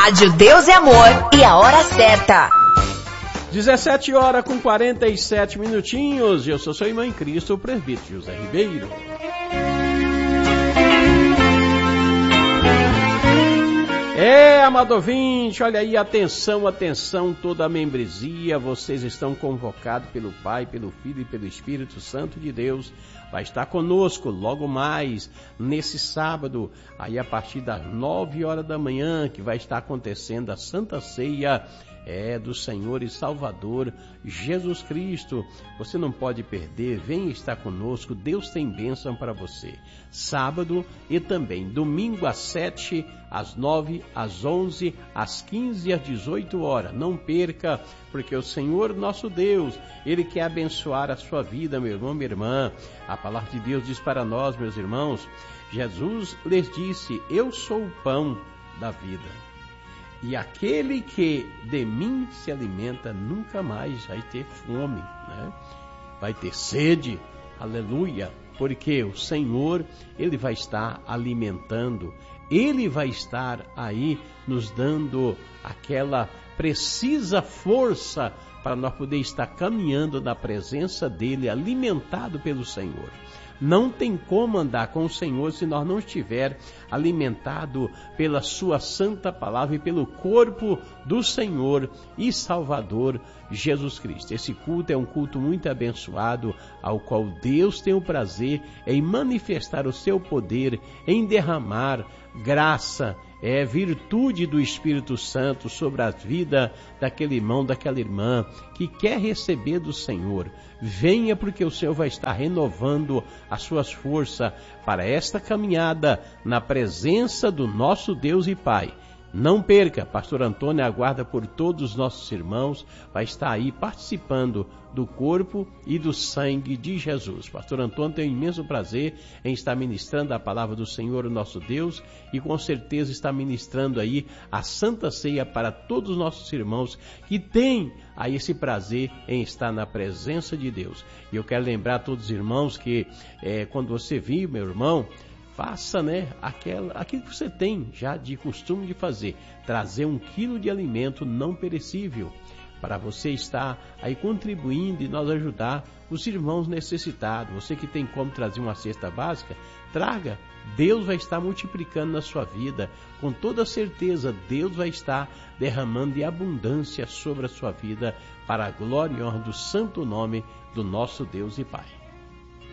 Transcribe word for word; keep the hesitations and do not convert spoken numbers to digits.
Rádio Deus é Amor e a hora certa. dezessete horas com quarenta e sete minutinhos. Eu sou sua irmã em Cristo, o presbítero José Ribeiro. É, amado ouvinte, olha aí, atenção, atenção, toda a membresia, vocês estão convocados pelo Pai, pelo Filho e pelo Espírito Santo de Deus. Vai estar conosco logo mais, nesse sábado, aí a partir das nove horas da manhã, que vai estar acontecendo a Santa Ceia é do Senhor e Salvador Jesus Cristo. Você não pode perder, venha estar conosco, Deus tem bênção para você. Sábado e também domingo às sete, às nove, às onze, às quinze e às dezoito horas. Não perca, porque o Senhor nosso Deus, Ele quer abençoar a sua vida, meu irmão, minha irmã. A palavra de Deus diz para nós, meus irmãos, Jesus lhes disse, eu sou o pão da vida. E aquele que de mim se alimenta nunca mais vai ter fome, né? Vai ter sede, aleluia, porque o Senhor, Ele vai estar alimentando, Ele vai estar aí nos dando aquela precisa força para nós poder estar caminhando na presença dEle, alimentado pelo Senhor. Não tem como andar com o Senhor se nós não estiver alimentado pela sua santa palavra e pelo corpo do Senhor e Salvador Jesus Cristo. Esse culto é um culto muito abençoado, ao qual Deus tem o prazer em manifestar o seu poder, em derramar graça, é virtude do Espírito Santo sobre a vida daquele irmão, daquela irmã que quer receber do Senhor. Venha, porque o Senhor vai estar renovando as suas forças para esta caminhada na presença do nosso Deus e Pai. Não perca, pastor Antônio aguarda por todos os nossos irmãos, vai estar aí participando do corpo e do sangue de Jesus. Pastor Antônio tem um imenso prazer em estar ministrando a palavra do Senhor, o nosso Deus, e com certeza está ministrando aí a Santa Ceia para todos os nossos irmãos que têm aí esse prazer em estar na presença de Deus. E eu quero lembrar a todos os irmãos que é, quando você vir, meu irmão, faça, né, aquela, aquilo que você tem já de costume de fazer, trazer um quilo de alimento não perecível, para você estar aí contribuindo e nós ajudar os irmãos necessitados. Você que tem como trazer uma cesta básica, traga. Deus vai estar multiplicando na sua vida. Com toda certeza, Deus vai estar derramando de abundância sobre a sua vida, para a glória e honra do santo nome do nosso Deus e Pai.